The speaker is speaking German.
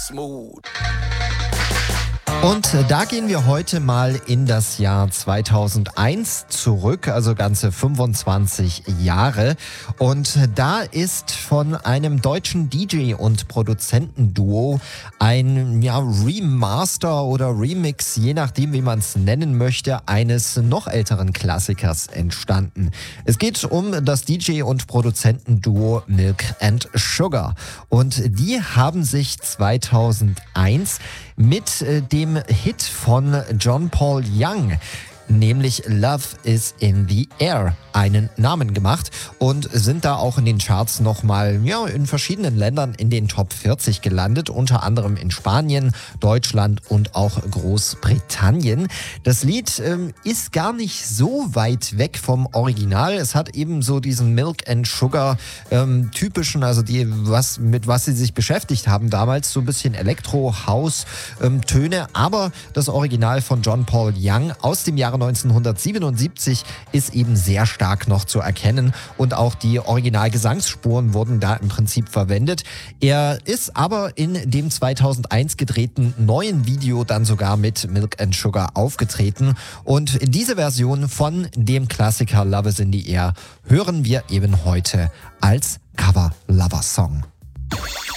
Smooth. Und da gehen wir heute mal in das Jahr 2001 zurück, also ganze 25 Jahre. Und da ist von einem deutschen DJ- und Produzentenduo ein Remaster oder Remix, je nachdem wie man es nennen möchte, eines noch älteren Klassikers entstanden. Es geht um das DJ- und Produzentenduo Milk and Sugar. Und die haben sich 2001 mit dem Hit von John Paul Young, nämlich Love is in the Air, einen Namen gemacht und sind da auch in den Charts nochmal in verschiedenen Ländern in den Top 40 gelandet, unter anderem in Spanien, Deutschland und auch Großbritannien. Das Lied ist gar nicht so weit weg vom Original. Es hat eben so diesen Milk and Sugar typischen, also mit was sie sich beschäftigt haben damals, so ein bisschen Elektro-House-Töne, aber das Original von John Paul Young aus dem Jahre 1977 ist eben sehr stark noch zu erkennen und auch die Originalgesangsspuren wurden da im Prinzip verwendet. Er ist aber in dem 2001 gedrehten neuen Video dann sogar mit Milk and Sugar aufgetreten und diese Version von dem Klassiker Love is in the Air hören wir eben heute als Cover-Lover-Song.